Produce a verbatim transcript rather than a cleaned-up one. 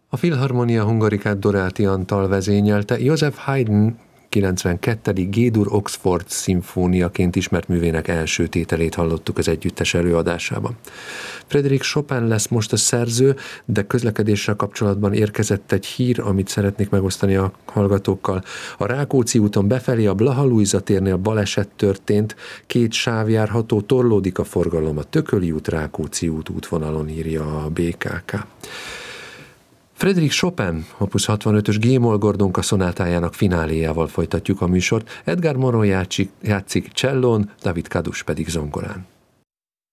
A Philharmonia Hungaricát Dorálti Antal vezényelte, Joseph Haydn kilencvenkettedik G-dur Oxford szimfóniaként ismert művének első tételét hallottuk az együttes előadásában. Frédéric Chopin lesz most a szerző, de közlekedéssel kapcsolatban érkezett egy hír, amit szeretnék megosztani a hallgatókkal. A Rákóczi úton befelé a Blaha Lujza térnél baleset történt, két sáv járható, torlódik a forgalom a Tököli út, Rákóczi út útvonalon, írja a bé ká ká. Frédéric Chopin, opus hatvanötös G-moll Gordonka szonátájának fináléjával folytatjuk a műsort. Edgar Moron játszik, játszik csellón, David Kadus pedig zongorán.